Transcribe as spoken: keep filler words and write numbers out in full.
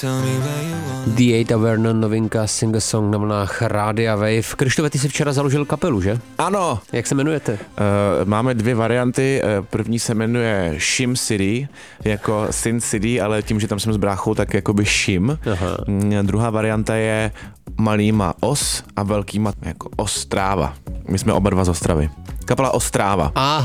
The Eight a Vernon, novinka single song na vlnách Rádia Wave. Krištofe, ty jsi včera založil kapelu, že? Ano. Jak se jmenujete? Uh, máme dvě varianty. První se jmenuje Shim City, jako Sin City, ale tím, že tam jsem s bráchou, tak jakoby Shim. Aha. Druhá varianta je malýma Os a velkýma jako Ostráva. My jsme oba dva z Ostravy. Kapela Ostráva. Aha.